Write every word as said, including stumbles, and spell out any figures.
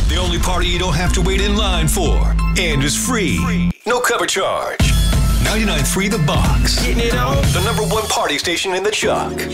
The only party you don't have to wait in line for. And is free. No cover charge. ninety-nine point three The Box. Getting it on. The number one party station in the Chuck.